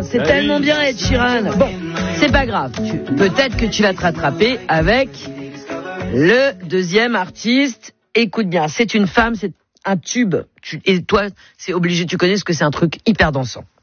c'est tellement bien Ed Sheeran. Bon, c'est pas grave. Peut-être que tu vas te rattraper avec le deuxième artiste. Écoute bien, c'est une femme, c'est un tube. Et toi, c'est obligé, tu connais ce que c'est un truc hyper dansant.